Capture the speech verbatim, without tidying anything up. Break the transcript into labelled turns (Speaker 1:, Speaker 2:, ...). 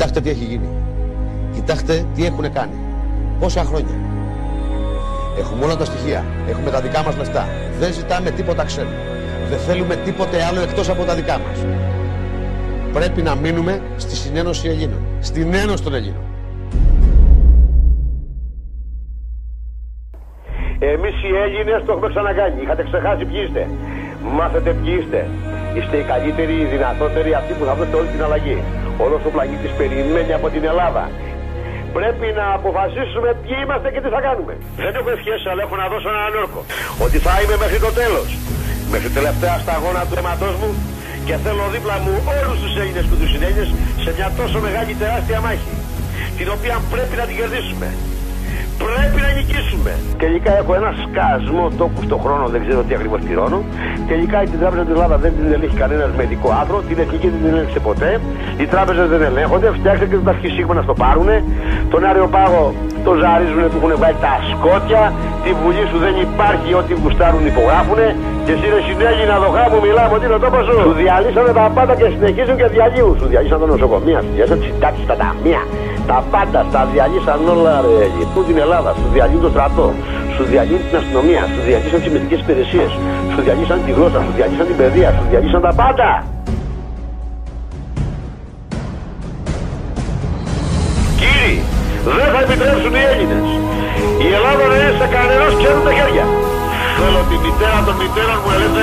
Speaker 1: Κοιτάξτε τι έχει γίνει. Κοιτάξτε τι έχουν κάνει. Πόσα χρόνια. Έχουμε όλα τα στοιχεία. Έχουμε τα δικά μας λεφτά. Δεν ζητάμε τίποτα ξένο. Δεν θέλουμε τίποτε άλλο εκτός από τα δικά μας. Πρέπει να μείνουμε στη συνένωση Ελλήνων. Στην ένωση των Ελλήνων.
Speaker 2: Εμείς οι Έλληνες το έχουμε ξανακάνει. Είχατε ξεχάσει ποιοι είστε. Μάθετε ποιοι είστε. Είστε οι καλύτεροι, οι δυνατότεροι, αυτοί που θα βρείτε όλη την αλλαγή. Όλος ο πλανήτης περιμένει από την Ελλάδα. Πρέπει να αποφασίσουμε ποιοι είμαστε και τι θα κάνουμε. Δεν έχω ευχές, αλλά έχω να δώσω έναν όρκο. Ότι θα είμαι μέχρι το τέλος. Μέχρι τελευταία σταγόνα του αίματός μου και θέλω δίπλα μου όλους τους Έλληνες και τους Συνέλληνες σε μια τόσο μεγάλη τεράστια μάχη. Την οποία πρέπει να την κερδίσουμε. Πρέπει να νικήσουμε. Τελικά έχω ένα σκασμό τόκου στον χρόνο, δεν ξέρω τι ακριβώς πληρώνω. Τελικά την Τράπεζα της Ελλάδα δεν την ελέγχει κανένας μεδικό άθρο, την εθνική δεν την ελέγχει ποτέ. Οι τράπεζες δεν ελέγχονται, φτιάξτε και τα αρχισύγμα να στο πάρουνε. Τον Άριο Πάγο το ζαρίζουνε, του έχουν βγάλει τα σκότια. Τη Βουλή σου δεν υπάρχει, ό,τι γουστάρουν υπογράφουνε. Και εσύ ρε Συνέλληνα δοχά μου μιλάμε ότι είναι ο τόπος σου. Σου διαλύσανε τα πάντα και συνεχίζουν και διαλύουν. Σου διαλύσαν τα νοσοκομεία, σου διαλύσαν τις συντάξεις, τα ταμεία. Τα πάντα, τα διαλύσαν όλα ρε. Πού την Ελλάδα, σου διαλύουν το στρατό, σου διαλύουν την αστυνομία, σου διαλύσαν τις μυστικές υπηρεσίες, σου διαλύσαν τη γλώσσα, σου διαλύσαν την παιδεία, σου διαλύσαν τα πάντα. Κύριοι, δεν θα επιτρέψουν οι Έλληνες η Ελλάδα να είναι σε κανένας ξέρουν τα χέρια. Θέλω τη μητέρα των μητέρων μου ελεύθερη.